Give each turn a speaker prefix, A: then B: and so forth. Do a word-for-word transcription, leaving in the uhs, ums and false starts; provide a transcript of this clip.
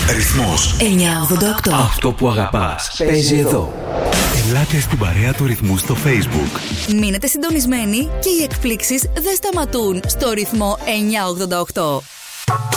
A: Ρυθμός
B: εννιακόσια ογδόντα οκτώ.
A: Αυτό που αγαπάς παίζει εδώ. Ελάτε στην παρέα του Ρυθμού στο Facebook.
B: Μείνετε συντονισμένοι και οι εκπλήξεις δεν σταματούν στο Ρυθμό εννιακόσια ογδόντα οκτώ.